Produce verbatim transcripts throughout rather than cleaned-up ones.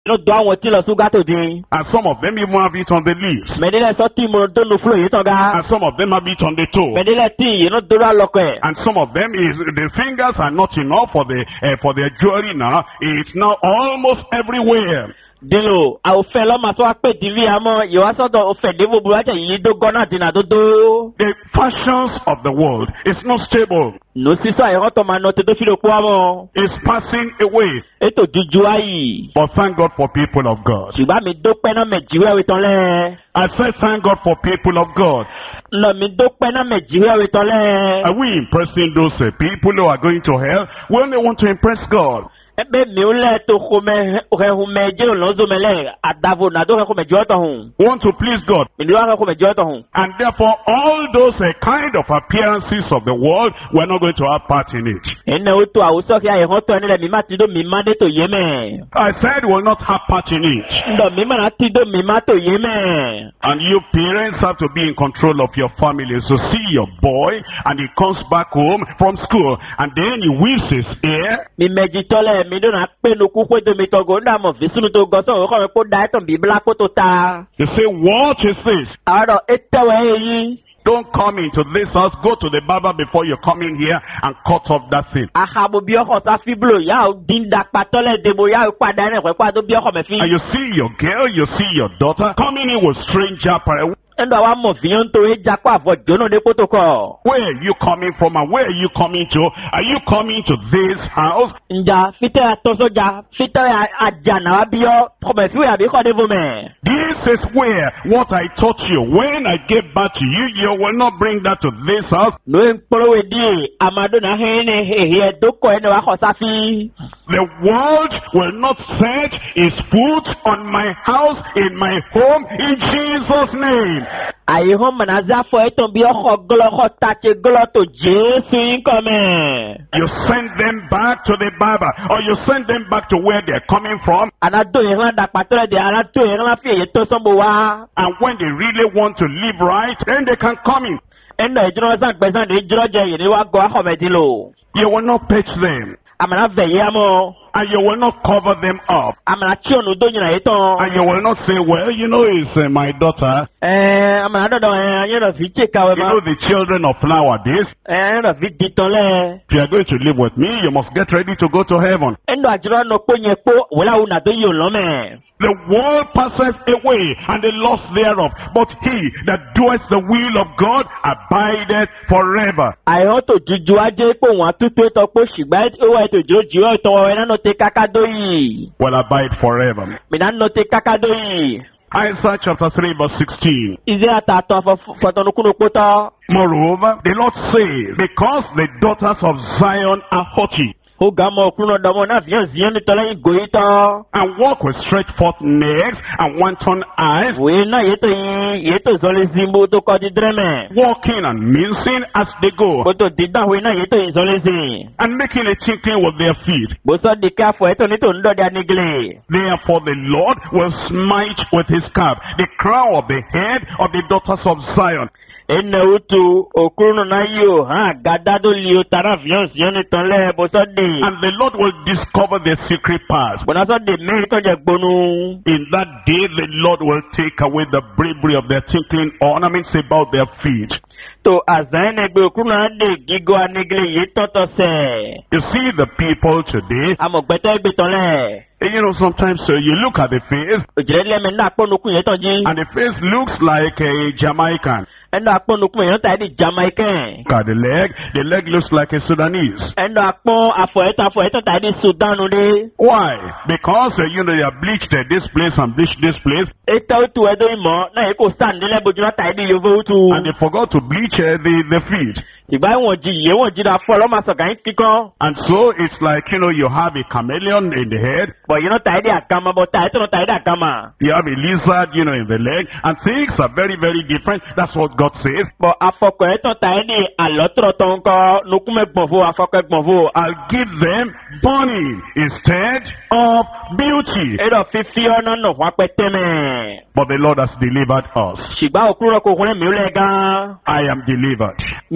No do àwọn tí lọ súgá tó dín. And some of them even have it on the leaves. Mẹ̀dílẹ̀ sọ tí mo tó nu fúlò yìí tán ga. And some of them have it on the toe. Mẹ̀dílẹ̀ tí yìí ló dúró àlọ́kọ̀ ẹ̀. And some of them is the fingers are not enough for the uh, for their jewelry now. It's now almost everywhere. Dilo, àwòfẹ́ lọ́mọ tó wá pè dìrí àmọ́ ìwásọ́dọ̀ òfẹ́ débò burúkú yìí dó gọ́nà dínà tó dó. The fashions of the world is not stable. Nù sísọ àìrántọ́ máa nọ tètè fi lè kú àmọ́. It's passing away. Ètò jíjú ayì. But thank God for people of God. Ṣùgbọ́n mi dópẹ́ náà mẹ̀jìwé ìtàn lẹ́. I said thank God for people of God. Lọ mi dópẹ́ náà mẹ̀jìwé ìtàn lẹ́. Are we impressing those uh, people who are going to hell? We only want to impress God. Ebe mi o lẹ to xɔmɛ xɔmɛ dze lɔzɔmɛ lɛ adavo nado xɔmɛ dzɔ tɔ hun. We want to please God. Mi ni wa xɔmɛ dzɔ tɔ hun. And therefore all those uh, kind of appearances of the world, we're not going to have part in it. Ene o to awusɔ kia yehɔn tɔ ɛni lɛ mi ma ti do mi ma de to ye mɛ. I said we'll not have part in it. Ndɔ mi ma na ti do mi ma to ye mɛ. And you parents have to be in control of your family. So see your boy and he comes back home from school and then he weaves his ear. Mi mɛdzi tɔ lɛ mi do na pe nuku kpe domi tɔ go nda mɔ visunu to gɔsɔn o xɔmɛ kpo da etɔn bibla kpo to ta. You say, what is this? Awɔ etɛwɛ eyi. Don't come into this house. Go to the barber before you come in here and cut off that thing. Ahabo bi ɔxɔ sa fiblo ya o din da kpatɔ lɛ debo ya o kpa da ne xɔ kpa do bi ɔxɔ mɛ fi. And you see your girl, you see your daughter coming in with stranger parents. Endo awa mọ fiyan to e jakọ afọ jono de koto kọ. Where are you coming from and where are you coming to? Are you coming to this house? Nja fitẹ atọsọja fitẹ ajana wa biyọ kọmẹfi wo yabi kọ de bo mẹ. This is where what I taught you when I gave back to you, you will not bring that to this house. N'oye nkpọrọwe di amado na hẹn ne hehe doko ẹni wa kọ safi. The world will not set its foot on my house, in my home, in Jesus' name. Ayi hɔn mana zafɔ etɔn bi ɔxɔ glɔ xɔ tatse glɔ to Jesu yi kɔmɛ. You send them back to the barber or you send them back to where they're coming from. Ana do yẹn hàn dàpàtọ́ rẹ̀ de ana do yẹn hàn fi èyí tó sọ́nbó wa. And when they really want to live right, then they can come in. Ẹnna ìjọba sàn gbẹ̀sán de ìjọba jẹ yìí ni wàá gọ akọ̀mẹ̀dì lò. You will not pitch them. Àmàlà vẹ̀yẹ́ mọ́. And you will not cover them up. Àmàlà tí ònú dó yìnyín àyè tán. And you will not say, well, you know, it's uh, my daughter. Ẹ àmàlà dọ̀dọ̀ ẹ̀ yẹn lọ fi jẹ́ kàwé You ma. know, the children of nowadays. Ẹ yẹn lọ fi di tán lẹ̀. If you are going to live with me, you must get ready to go to heaven. Ẹnu àjọyọ̀ náà kó yẹn kó wọlé àwọn nàdó yìí ò lọ́mẹ̀. The world passeth away and the loss thereof, but he that doeth the will of God abideth forever. Àìhàn tó juju ajé pé òun àtúntò ètò pé ṣùgbọ́n ó wà ètò ìjọ jù ọ́ ìtọ́ ẹ̀ náà tẹ kákádó yìí. Will abide forever. Mìíràn náà tẹ kákádó yìí. Isaiah chapter three verse sixteen. Ìzẹ́ àtàtọ̀ fọ̀tọ̀nukúnú pótọ́. Moreover, the Lord says, because the daughters of Zion are haughty, Ó ga mọ òkúrú ọ̀dọ́mọ náà fìyàn ziyàn nítorí lẹ́yìn gòyí tán. and walk with stretched forth necks and wanton eyes, Wòye náà yétò yín yétò zọlé zimbo tó kọ́ di dírẹ́mẹ̀. walking and mincing as they go, Kótó dídá wòye náà yétò yín zọlé zin. and making a tinkling with their feet. Bùsọ̀ di káfọ̀ ẹ̀tọ́ nítò ń dọ̀dẹ̀ anígilé. Therefore the Lord will smite with his cap the crown of the head of the daughters of Zion, Ene utu òkúrú náà yóò hàn gàdádó li o tara fìyàn ziyàn nítorí lẹ́ bùsọ̀ di. and the Lord will discover their secret parts. Bùnásọ̀ di mẹ́rin tó jẹ gbónú. In that day the Lord will take away the bravery of their tinkling ornaments about their feet. Tó àzán ẹgbẹ́ òkúrú náà dé gígó anígilé yìí tọ́tọ̀ sẹ̀. You see the people today, Amọ̀gbẹ́tẹ́ gbé tán lẹ̀. you know, sometimes uh, you look at the face Òjìlẹ̀ lẹ́mẹ̀ náà pọ́nukún yẹn tán jí. and the face looks like a Jamaican. Ẹnu àpọ́nukún yẹn tàbí Jamaican. Look at the leg, the leg looks like a Sudanese. Ẹnu àpọ́n afọ̀ẹ́tàn afọ̀ẹ́tàn tàbí Sudanu dé. Why? Because, uh, you know, they have bleached uh, this place and bleached this place, Ètò òtù ẹ̀dọ́ ìmọ̀ náà yẹ kó sàndínlẹ̀ bójú náà tàbí Yorùbá òtù. and they forgot to bleach uh, the, the feet. Ìgbà ìwọ̀n jí ìyẹ́ wọ̀n jí da fọ́ ọlọ́mọ sọ̀gá yín kíkọ́. And so it's like, you know, you have a chameleon in the head, Bọ̀ yìí náà tàbí àkàmà bọ̀ tàbí tó tàbí àkàmà. you have a lizard, you know, in the leg, and things are very, very different. That's what God says. Bọ̀ afọkọ̀ ẹ̀tàn tàbí àlọ́tọ̀rọ̀ tó ń kọ́ nukúmẹ̀ gbọ̀nfò afọkọ̀ gbọ̀nfò. I'll give them burning instead of beauty. Ẹ̀rọ fífi ọ̀nà náà wá pẹ́ tẹ́mẹ̀. But the Lord has delivered us. Ṣùgbọ́n òkúrò kò kúnlẹ̀ mìíràn gan. I am delivered. Yẹn kò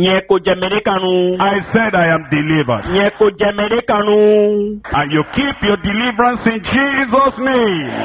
jẹmẹrẹ kanu. I said I am delivered. Yẹn kò jẹmẹrẹ kanu. And you keep your deliverance in Jesus' name.